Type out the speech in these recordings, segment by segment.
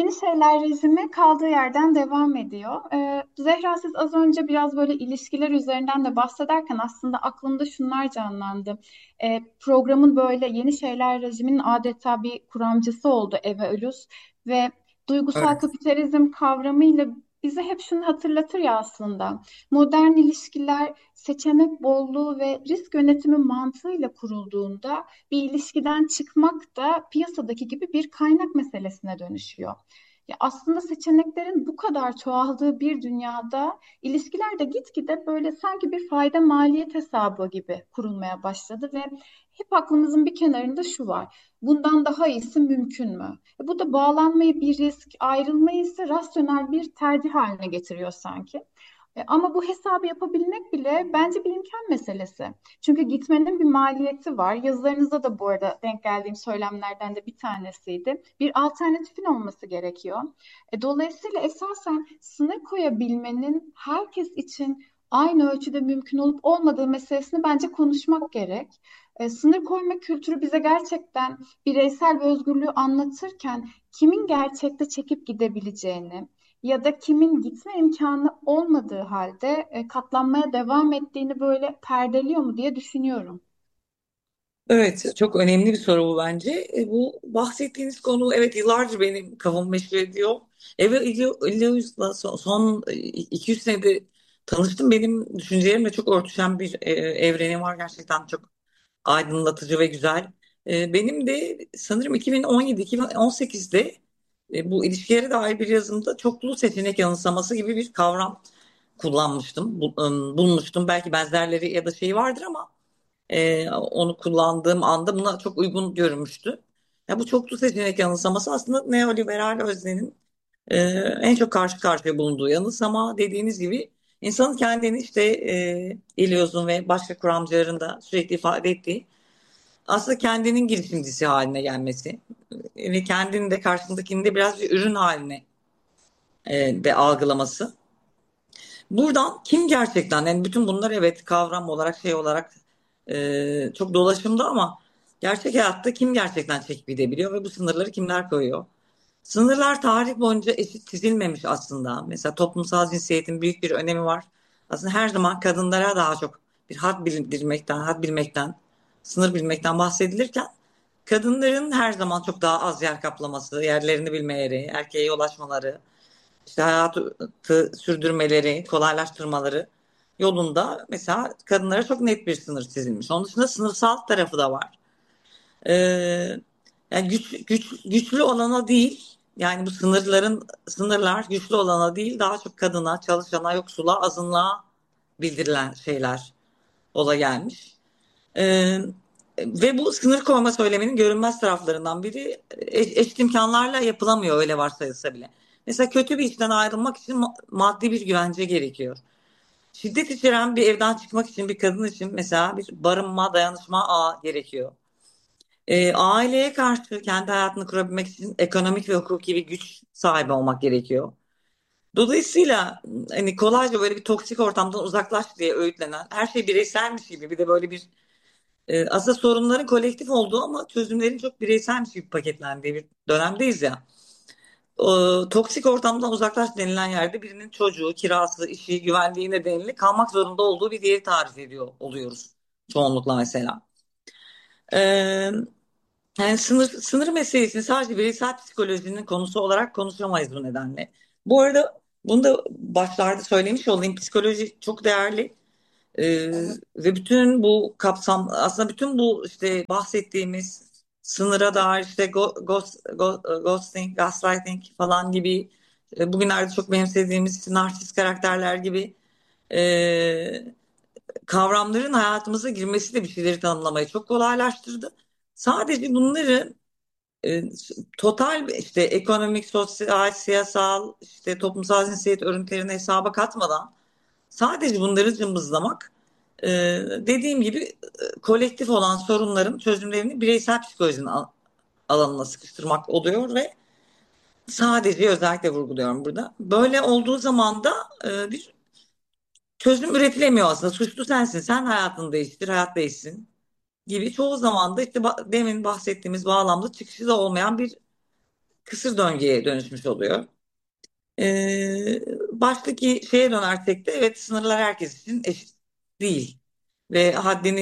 Yeni Şeyler rejimi kaldığı yerden devam ediyor. Zehra, siz az önce biraz böyle ilişkiler üzerinden de bahsederken aslında aklımda şunlar canlandı. Programın böyle Yeni Şeyler rejiminin adeta bir kuramcısı oldu Eva Ölüs ve duygusal Evet. kapitalizm kavramıyla bize hep şunu hatırlatır ya aslında. Modern ilişkiler seçenek bolluğu ve risk yönetimi mantığıyla kurulduğunda bir ilişkiden çıkmak da piyasadaki gibi bir kaynak meselesine dönüşüyor. Ya aslında seçeneklerin bu kadar çoğaldığı bir dünyada ilişkiler de gitgide böyle sanki bir fayda maliyet hesabı gibi kurulmaya başladı ve hep aklımızın bir kenarında şu var. Bundan daha iyisi mümkün mü? Bu da bağlanmayı bir risk, ayrılmayı ise rasyonel bir tercih haline getiriyor sanki. Ama bu hesabı yapabilmek bile bence bir imkan meselesi. Çünkü gitmenin bir maliyeti var. Yazılarınızda da bu arada denk geldiğim söylemlerden de bir tanesiydi. Bir alternatifin olması gerekiyor. Dolayısıyla esasen sınır koyabilmenin herkes için aynı ölçüde mümkün olup olmadığı meselesini bence konuşmak gerek. Sınır koyma kültürü bize gerçekten bireysel ve özgürlüğü anlatırken kimin gerçekte çekip gidebileceğini, ya da kimin gitme imkanı olmadığı halde katlanmaya devam ettiğini böyle perdeliyor mu diye düşünüyorum. Evet, çok önemli bir soru bu bence. Bu bahsettiğiniz konu evet yıllardır benim kafamı meşgul ediyor. Evet, İlyas'la son 200 senedir tanıştım. Benim düşüncelerimle çok örtüşen bir evreni var. Gerçekten çok aydınlatıcı ve güzel. Benim de sanırım 2017-2018'de bu ilişkilere dair bir yazımda çoklu seçenek yanılsaması gibi bir kavram kullanmıştım, bulmuştum. Belki benzerleri ya da şeyi vardır ama onu kullandığım anda buna çok uygun görünmüştü. Ya bu çoklu seçenek yanılsaması aslında neoliberal öznenin en çok karşı karşıya bulunduğu yanılsama dediğiniz gibi insanın kendini işte İlyos'un ve başka kuramcıların da sürekli ifade ettiği aslında kendinin girişimcisi haline gelmesi ve kendini de karşısındakini de biraz bir ürün haline de algılaması. Buradan kim gerçekten yani bütün bunlar evet kavram olarak şey olarak çok dolaşımda ama gerçek hayatta kim gerçekten çekip gidebiliyor ve bu sınırları kimler koyuyor? Sınırlar tarih boyunca eşit çizilmemiş aslında. Mesela toplumsal cinsiyetin büyük bir önemi var. Aslında her zaman kadınlara daha çok bir had bildirmekten, had bilmekten, sınır bilmekten bahsedilirken kadınların her zaman çok daha az yer kaplaması, yerlerini bilmeleri, erkeğe ulaşmaları, işte hayatı sürdürmeleri, kolaylaştırmaları yolunda mesela kadınlara çok net bir sınır çizilmiş. Onun dışında sınırsal tarafı da var. Ee, yani güçlü olana değil, yani bu sınırlar güçlü olana değil, daha çok kadına, çalışana, yoksula, azınlığa bildirilen şeyler ola gelmiş. Ee, ve bu sınır koyma söyleminin görünmez taraflarından biri eşit imkanlarla yapılamıyor öyle varsayılsa bile. Mesela kötü bir işten ayrılmak için maddi bir güvence gerekiyor. Şiddet içeren bir evden çıkmak için bir kadın için mesela bir barınma, dayanışma ağı gerekiyor. Aileye karşı kendi hayatını kurabilmek için ekonomik ve hukuki bir güç sahibi olmak gerekiyor. Dolayısıyla hani kolayca böyle bir toksik ortamdan uzaklaş diye öğütlenen her şey bireyselmiş gibi bir de böyle bir aslında sorunların kolektif olduğu ama çözümlerin çok bireyselmiş gibi paketlendiği bir dönemdeyiz ya. Toksik ortamdan uzaklaş denilen yerde birinin çocuğu, kirası, işi, güvenliği nedeniyle kalmak zorunda olduğu bir yeri tarif ediyor oluyoruz çoğunlukla mesela. Ee, yani sınır meselesini sadece bireysel psikolojinin konusu olarak konuşamayız bu nedenle. Bu arada bunu da başlarda söylemiş olayım. Psikoloji çok değerli. Ee, ve bütün bu kapsam aslında bütün bu işte bahsettiğimiz sınıra dair işte ghosting, gaslighting falan gibi bugünlerde çok benimsediğimiz işte narsist karakterler gibi e, kavramların hayatımıza girmesi de bir şeyleri tanımlamayı çok kolaylaştırdı. Sadece bunları e, total işte ekonomik, sosyal, siyasal, işte toplumsal cinsiyet örüntülerini hesaba katmadan sadece bunları cımbızlamak e, dediğim gibi kolektif olan sorunların çözümlerini bireysel psikolojinin alanına sıkıştırmak oluyor ve sadece özellikle vurguluyorum burada. Böyle olduğu zaman da bir çözüm üretilemiyor aslında. Suçlu sensin. Sen hayatını değiştir, hayat değişsin gibi çoğu zaman da işte demin bahsettiğimiz bağlamda çıkışı da olmayan bir kısır döngüye dönüşmüş oluyor. Baştaki şeye dönersek de evet, sınırlar herkes için eşit değil. Ve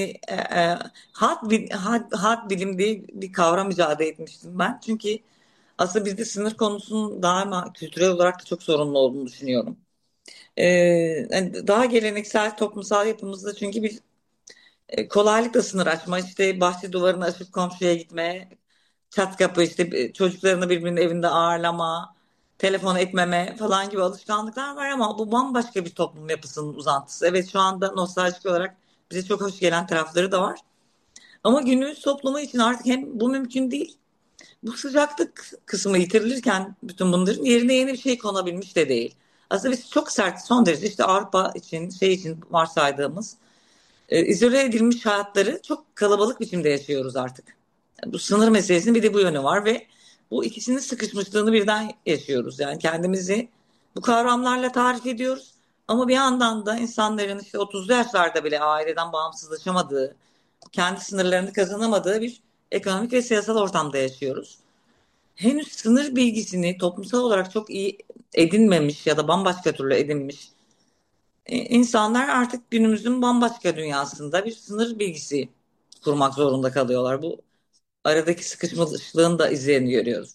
had bilim diye bir kavram icat etmiştim ben. Çünkü aslında bizde sınır konusunun daima kültürel olarak da çok sorunlu olduğunu düşünüyorum. Ee, Yani daha geleneksel toplumsal yapımızda çünkü bir kolaylıkla sınır açma, işte bahçe duvarını aşıp komşuya gitme, çat kapı işte çocuklarını birbirinin evinde ağırlama, telefon etmeme falan gibi alışkanlıklar var ama bu bambaşka bir toplum yapısının uzantısı. Evet, şu anda nostaljik olarak bize çok hoş gelen tarafları da var. Ama günümüz toplumu için artık hem bu mümkün değil. Bu sıcaklık kısmı yitirilirken bütün bunların yerine yeni bir şey konabilmiş de değil. Aslında biz çok sert, son derece işte Avrupa için, şey için varsaydığımız izole edilmiş hayatları çok kalabalık biçimde yaşıyoruz artık. Yani bu sınır meselesinin bir de bu yönü var ve bu ikisinin sıkışmışlığını birden yaşıyoruz. Yani kendimizi bu kavramlarla tarif ediyoruz. Ama bir yandan da insanların işte 30'lu yaşlarda bile aileden bağımsızlaşamadığı, kendi sınırlarını kazanamadığı bir ekonomik ve siyasal ortamda yaşıyoruz. Henüz sınır bilgisini toplumsal olarak çok iyi edinmemiş ya da bambaşka türlü edinmiş insanlar artık günümüzün bambaşka dünyasında bir sınır bilgisi kurmak zorunda kalıyorlar. Bu aradaki sıkışmışlığın da izlerini görüyoruz.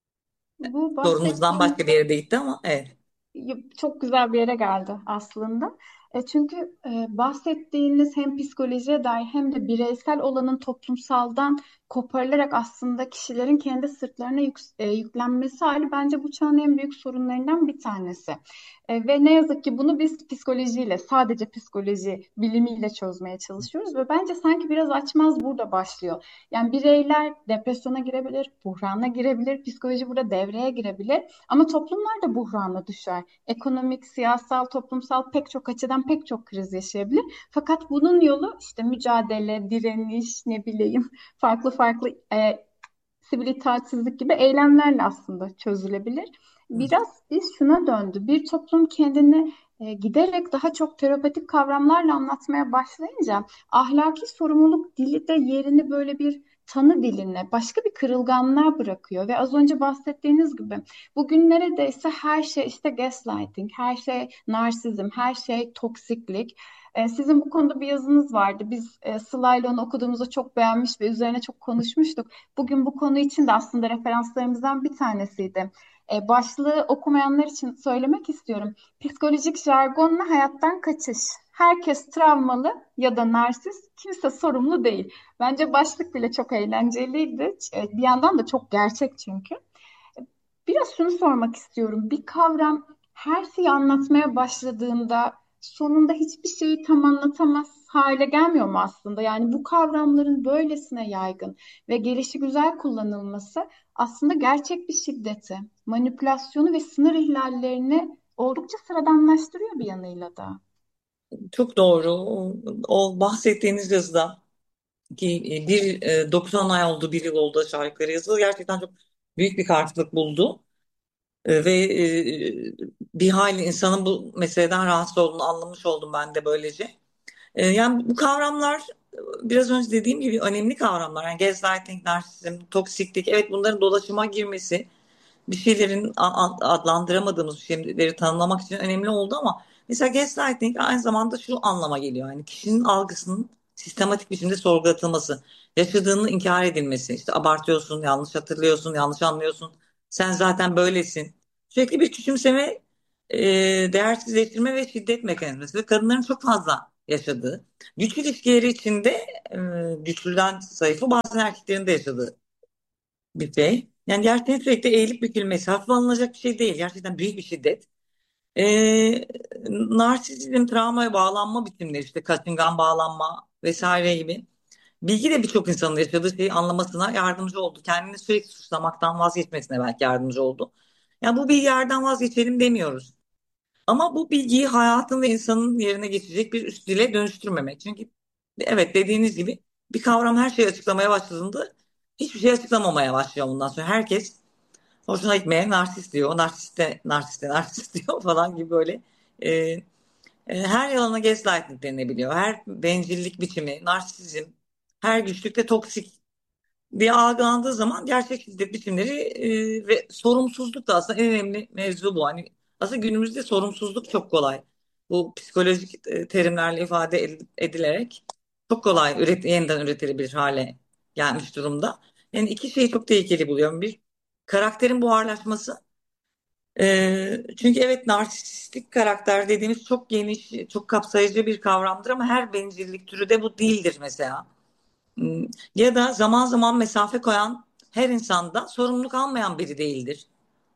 Bu Sorumuzdan bahsettiğiniz başka bir yere de gitti ama evet. çok güzel bir yere geldi aslında. Çünkü bahsettiğiniz hem psikolojiye dair hem de bireysel olanın toplumsaldan koparılarak aslında kişilerin kendi sırtlarına yüklenmesi hali bence bu çağın en büyük sorunlarından bir tanesi. Ve ne yazık ki bunu biz psikolojiyle, sadece psikoloji bilimiyle çözmeye çalışıyoruz ve bence sanki biraz açmaz burada başlıyor. Yani bireyler depresyona girebilir, buhrana girebilir, psikoloji burada devreye girebilir ama toplumlar da buhrana düşer. Ekonomik, siyasal, toplumsal pek çok açıdan pek çok kriz yaşayabilir. Fakat bunun yolu işte mücadele, direniş, ne bileyim farklı farklı sivil itaatsizlik gibi eylemlerle aslında çözülebilir. Biraz iş şuna döndü. Bir toplum kendini giderek daha çok terapetik kavramlarla anlatmaya başlayınca ahlaki sorumluluk dili de yerini böyle bir tanı diline, başka bir kırılganlığa bırakıyor ve az önce bahsettiğiniz gibi bugün neredeyse her şey işte gaslighting, her şey narsizm, her şey toksiklik. Sizin bu konuda bir yazınız vardı. Biz Sıla'yla onu okuduğumuzda çok beğenmiş ve üzerine çok konuşmuştuk. Bugün bu konu için de aslında referanslarımızdan bir tanesiydi. Başlığı okumayanlar için söylemek istiyorum. Psikolojik jargonla hayattan kaçış. Herkes travmalı ya da narsist, kimse sorumlu değil. Bence başlık bile çok eğlenceliydi. Bir yandan da çok gerçek çünkü. Biraz şunu sormak istiyorum. Bir kavram her şeyi anlatmaya başladığında sonunda hiçbir şeyi tam anlatamaz hale gelmiyor mu aslında? Yani bu kavramların böylesine yaygın ve gelişigüzel kullanılması aslında gerçek bir şiddeti, manipülasyonu ve sınır ihlallerini oldukça sıradanlaştırıyor bir yanıyla da. Çok doğru. O bahsettiğiniz yazıda ki 9-10 ay oldu, bir yıl oldu aşağı yukarı, yazılı gerçekten çok büyük bir karşılık buldu. Ve bir hayli insanın bu meseleden rahatsız olduğunu anlamış oldum ben de böylece. Yani bu kavramlar biraz önce dediğim gibi önemli kavramlar. Yani gaslighting, narsizm, toksiklik, evet, bunların dolaşıma girmesi bir şeylerin adlandıramadığımız bir şeyleri tanımlamak için önemli oldu ama mesela gaslighting aynı zamanda şu anlama geliyor. Yani kişinin algısının sistematik biçimde sorgulatılması, yaşadığını inkar edilmesi, işte abartıyorsun, yanlış hatırlıyorsun, yanlış anlıyorsun, sen zaten böylesin. Sürekli bir küçümseme, e, değersizleştirme ve şiddet mekanizması ve kadınların çok fazla yaşadığı, güç ilişkileri içinde güçlüden zayıfı, bazen erkeklerin de yaşadığı bir şey. Yani gerçekten sürekli eğilip bükülmesi hafife alınacak bir şey değil. Gerçekten büyük bir şiddet. Narsizm, travmaya bağlanma biçimleri, işte kaçıngan bağlanma vesaire gibi. Bilgi de birçok insanın yaşadığı şeyi anlamasına yardımcı oldu. Kendini sürekli suçlamaktan vazgeçmesine belki yardımcı oldu. Yani bu bilgilerden vazgeçelim demiyoruz. Ama bu bilgiyi hayatın ve insanın yerine geçecek bir üst dile dönüştürmemek. Çünkü evet, dediğiniz gibi bir kavram her şeyi açıklamaya başladığında hiçbir şey açıklamamaya başlıyor bundan sonra. Herkes hoşuna gitmeye narsist diyor, narsiste, narsiste, narsist diyor falan gibi böyle. e, Her yalana gaslighting denilebiliyor. Her bencillik biçimi, narsizm, her güçlükte toksik diye algılandığı zaman gerçek şiddet biçimleri ve sorumsuzluk da aslında en önemli mevzu bu. Hani aslında günümüzde sorumsuzluk çok kolay. Bu psikolojik terimlerle ifade edilerek çok kolay yeniden üretilebilir hale gelmiş durumda. Yani iki şeyi çok tehlikeli buluyorum. Bir, karakterin buharlaşması. Çünkü evet, narsistik karakter dediğimiz çok geniş, çok kapsayıcı bir kavramdır ama her bencillik türü de bu değildir mesela. Hmm, Ya da zaman zaman mesafe koyan, her insanda sorumluluk almayan biri değildir.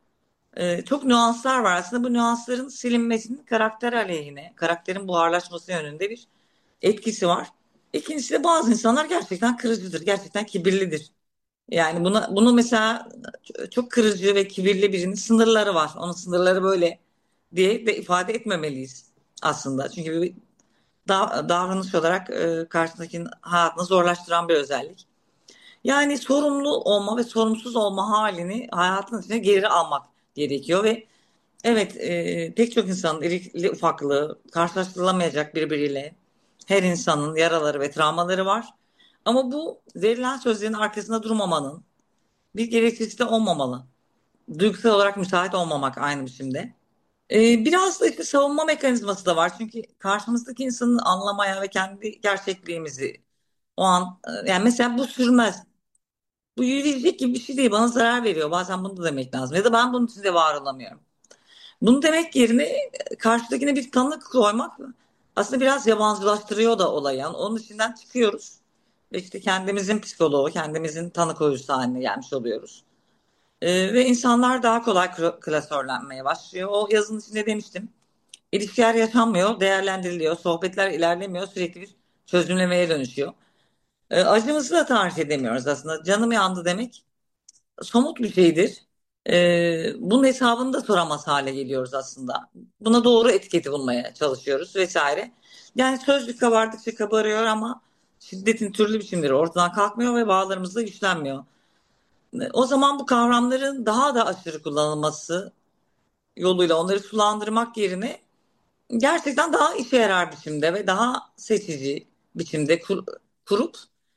Çok nüanslar var. Aslında bu nüansların silinmesinin karakter aleyhine, karakterin buharlaşması yönünde bir etkisi var. İkincisi de bazı insanlar gerçekten kırıcıdır, gerçekten kibirlidir. Yani bunu mesela çok kırıcı ve kibirli birinin sınırları var. Onun sınırları böyle diye de ifade etmemeliyiz aslında. Çünkü bir davranış olarak karşındakinin hayatını zorlaştıran bir özellik. Yani sorumlu olma ve sorumsuz olma halini hayatın içine geri almak gerekiyor ve evet, pek çok insanın irikli ufaklığı, karşılaştırılamayacak birbiriyle her insanın yaraları ve travmaları var. Ama bu verilen sözlerin arkasında durmamanın bir gerekçesi de olmamalı. Duygusal olarak müsait olmamak aynı biçimde. Biraz da işte savunma mekanizması da var. Çünkü karşımızdaki insanı anlamaya ve kendi gerçekliğimizi o an, yani mesela bu sürmez. Bu yürüyecek gibi bir şey değil. Bana zarar veriyor. Bazen bunu da demek lazım. Ya da ben bunun içinde var olamıyorum. Bunu demek yerine karşıdakine bir tanık koymak aslında biraz yabancılaştırıyor da olayı. Yani onun içinden çıkıyoruz. Ve işte kendimizin psikoloğu, kendimizin tanı koyucusu haline gelmiş oluyoruz. Ve insanlar daha kolay klasörlenmeye başlıyor. O yazının içinde demiştim. İlişkiler yaşanmıyor, değerlendiriliyor. Sohbetler ilerlemiyor, sürekli bir çözümlemeye dönüşüyor. Acımızı da tarif edemiyoruz aslında. Canım yandı demek somut bir şeydir. Bunun hesabını da soramaz hale geliyoruz aslında. Buna doğru etiketi bulmaya çalışıyoruz vesaire. Yani sözcük kabardıkça kabarıyor ama şiddetin türlü biçimleri ortadan kalkmıyor ve bağlarımız da güçlenmiyor. O zaman bu kavramların daha da aşırı kullanılması yoluyla onları sulandırmak yerine gerçekten daha işe yarar biçimde ve daha seçici biçimde kurup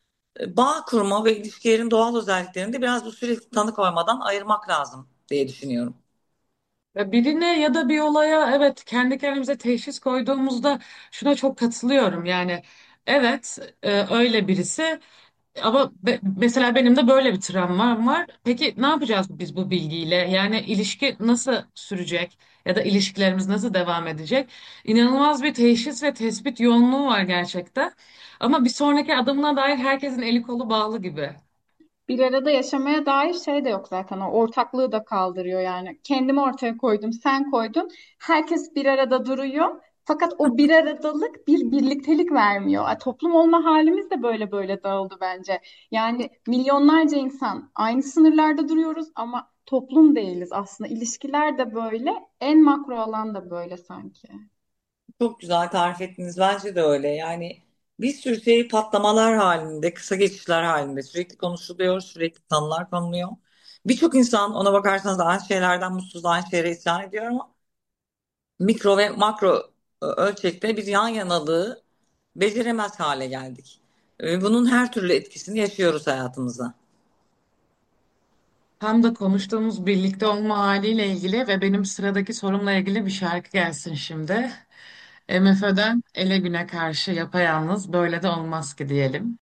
bağ kurma ve ilişkilerin doğal özelliklerini de biraz bu sürekli tanı koymadan ayırmak lazım diye düşünüyorum. Ve birine ya da bir olaya evet kendi kendimize teşhis koyduğumuzda şuna çok katılıyorum. Yani evet öyle birisi ama mesela benim de böyle bir travmam var. Peki ne yapacağız biz bu bilgiyle? Yani ilişki nasıl sürecek ya da ilişkilerimiz nasıl devam edecek? İnanılmaz bir teşhis ve tespit yoğunluğu var gerçekten. Ama bir sonraki adımına dair herkesin eli kolu bağlı gibi. Bir arada yaşamaya dair şey de yok zaten. O ortaklığı da kaldırıyor yani. Kendimi ortaya koydum, sen koydun. Herkes bir arada duruyor. Fakat o bir aradalık bir birliktelik vermiyor. Toplum olma halimiz de böyle böyle dağıldı bence. Yani milyonlarca insan aynı sınırlarda duruyoruz ama toplum değiliz aslında. İlişkiler de böyle, en makro alan da böyle sanki. Çok güzel tarif ettiniz. Bence de öyle. Yani bir sürü şey patlamalar halinde, kısa geçişler halinde sürekli konuşuluyor, sürekli tanılar konuluyor. Birçok insan ona bakarsanız da aynı şeylerden mutsuz, aynı şeylere isyan ediyor ama mikro ve makro ölçekte bir yan yanalığı beceremez hale geldik. Bunun her türlü etkisini yaşıyoruz hayatımıza. Tam da konuştuğumuz birlikte olma haliyle ilgili ve benim sıradaki sorumla ilgili bir şarkı gelsin şimdi. MFÖ'den Ele Güne Karşı Yapayalnız Böyle de Olmaz Ki diyelim.